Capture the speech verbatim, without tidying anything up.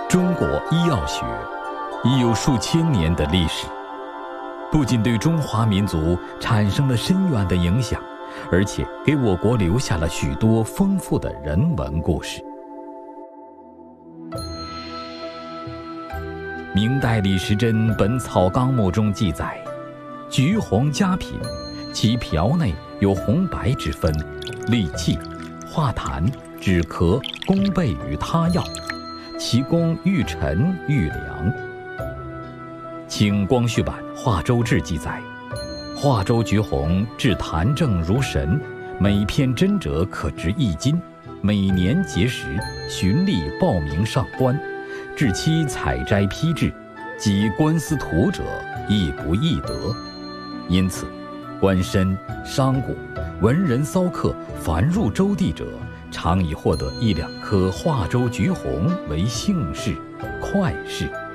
中国医药学已有数千年的历史，不仅对中华民族产生了深远的影响，而且给我国留下了许多丰富的人文故事。明代李时珍《本草纲目》中记载，橘红佳品，其瓢内有红白之分，利气、化痰、止咳，功备于他药，其功愈陈愈凉。清光绪版《华州志》记载，华州橘红治痰症如神，每片针者可值一斤，每年节时，循例报名上官，至期采摘批制，及官司徒者亦不易得。因此，官绅、商贾、文人骚客凡入州地者，常以获得一两颗华州橘红为幸事、快事。